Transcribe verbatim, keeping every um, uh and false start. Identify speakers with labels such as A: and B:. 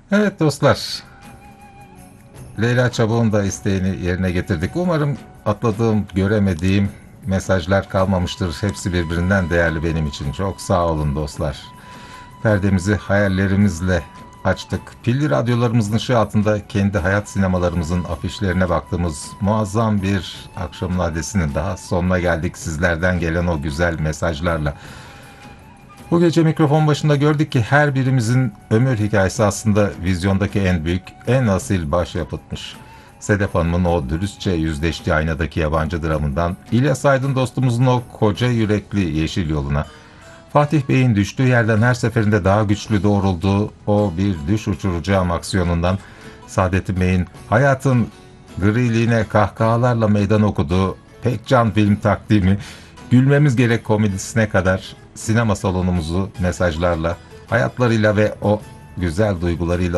A: Evet dostlar, Leyla Çabuk'un da isteğini yerine getirdik. Umarım atladığım, göremediğim mesajlar kalmamıştır. Hepsi birbirinden değerli benim için. Çok sağ olun dostlar. Perdemizi hayallerimizle açtık. Pilli radyolarımızın ışığı altında kendi hayat sinemalarımızın afişlerine baktığımız muazzam bir akşamın adresinin daha sonuna geldik sizlerden gelen o güzel mesajlarla. Bu gece mikrofon başında gördük ki her birimizin ömür hikayesi aslında vizyondaki en büyük, en asil başyapıtmış. Sedef Hanım'ın o dürüstçe yüzleştiği aynadaki yabancı dramından, İlyas Aydın dostumuzun o koca yürekli yeşil yoluna, Fatih Bey'in düştüğü yerden her seferinde daha güçlü doğrulduğu o bir düş uçuracağım aksiyonundan, Saadettin Bey'in hayatın griliğine kahkahalarla meydan okuduğu pek can film takdimi, gülmemiz gerek komedisine kadar sinema salonumuzu mesajlarla, hayatlarıyla ve o güzel duygularıyla